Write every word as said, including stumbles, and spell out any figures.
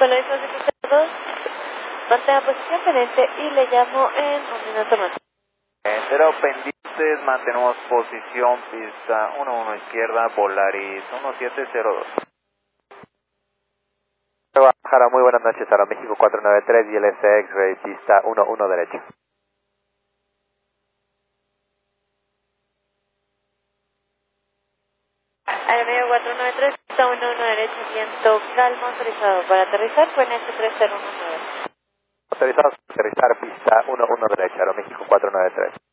Vuelo de cero dos, mantenga posición pendiente y le llamo en un minuto más. Entero pendientes, mantenemos posición, pista uno uno izquierda, Volaris uno siete cero dos. Guadalajara, muy buenas noches, Aeroméxico cuatro nueve tres y el S X-Ray, pista uno uno derecho. Aeroméxico cuatro nueve tres, pista uno uno derecho, viento calmo, autorizado para aterrizar, fue en S tres cero uno nueve. Autorizados para aterrizar, pista uno uno derecho, Aeroméxico cuatro nueve tres.